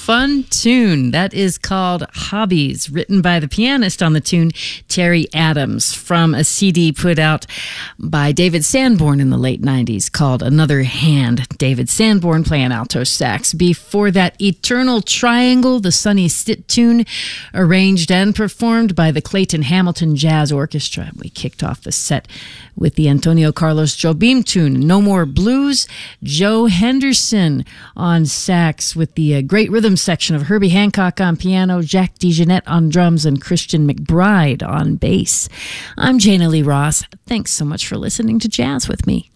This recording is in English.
fun tune. That is called Hobbies, written by the pianist on the tune, Terry Adams, from a CD put out by David Sanborn in the late 90s called Another Hand. David Sanborn playing alto sax. Before that, Eternal Triangle, the Sonny Stitt tune, arranged and performed by the Clayton Hamilton Jazz Orchestra. We kicked off the set with the Antonio Carlos Jobim tune, No More Blues. Joe Henderson on sax with the great rhythm section of Herbie Hancock on piano, Jack DeJohnette on drums, and Christian McBride on bass. I'm Jana Lee Ross. Thanks so much for listening to Jazz with me.